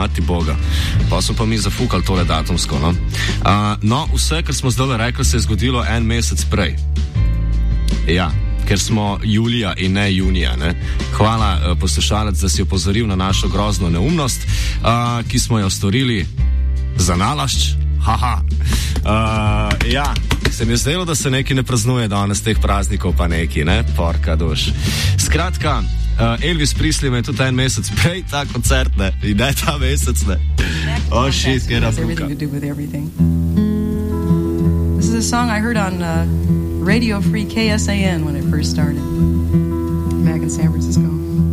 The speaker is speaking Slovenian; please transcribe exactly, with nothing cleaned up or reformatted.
mati Boga. Pa smo pa mi zafukali tole datumsko, no. Uh, no, vse, kar smo zdaj rekli, se je zgodilo en mesec prej. Ja, ker smo julija in ne junija, ne. Hvala, uh, poslušalec, da si opozoril na našo grozno neumnost, uh, ki smo jo storili za nalašč. Haha. Uh, ja, se mi je zdelo, da se neki ne praznuje danes teh praznikov, pa neki, ne, porka duš. Skratka, uh, Elvis Presley ima tudi en mesec prej ta koncert, ne, in ne ta mesec, ne. Oh shit, kje da fuka. This is a song I heard on uh, Radio Free K S A N when it first started back in San Francisco.